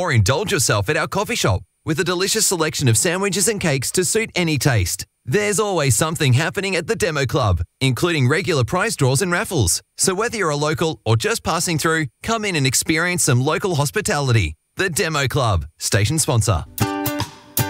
or indulge yourself at our coffee shop with a delicious selection of sandwiches and cakes to suit any taste. There's always something happening at the Demo Club, including regular prize draws and raffles. So whether you're a local or just passing through, come in and experience some local hospitality. The Demo Club, station sponsor.